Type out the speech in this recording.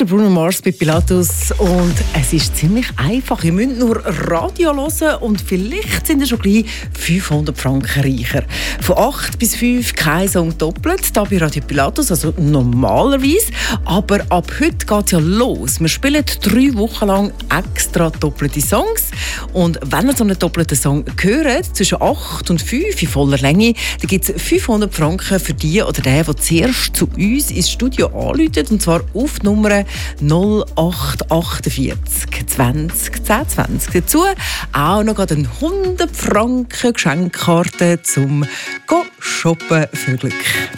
Bruno Mars bei Pilatus und es ist ziemlich einfach. Ihr müsst nur Radio hören und vielleicht sind ihr schon gleich 500 Franken reicher. Von 8 bis 5 kein Song doppelt, da bei Radio Pilatus, also normalerweise. Aber ab heute geht es ja los. Wir spielen 3 Wochen lang extra doppelte Songs und wenn ihr so einen doppelten Song hört, zwischen 8 und 5 in voller Länge, dann gibt es 500 Franken für die oder den, der zuerst zu uns ins Studio anruft, und zwar auf die Nummer 0848 20 10 20. Dazu auch noch eine 100 Franken Geschenkkarte zum Shoppen für Glück.